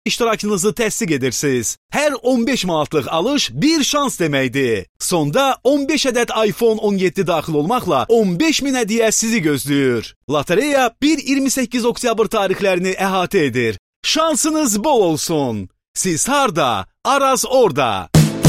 iştirakınızı təsdiq edirsiniz. Hər 15 manatlıq alış bir şans deməkdir. Sonda 15 ədəd iPhone 17 daxil olmaqla 15 min hədiyyə sizi gözləyir. Lotereya 1-28 oktyabr tarixlərini əhatə edir. Şansınız bol olsun. Siz harda? Araz orada.